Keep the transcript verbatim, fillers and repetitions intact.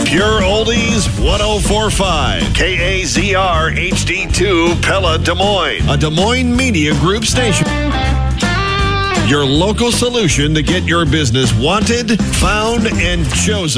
Pure Oldies ten forty-five. K A Z R H D two Pella, Des Moines. A Des Moines Media Group station. Your local solution to get your business wanted, found, and chosen.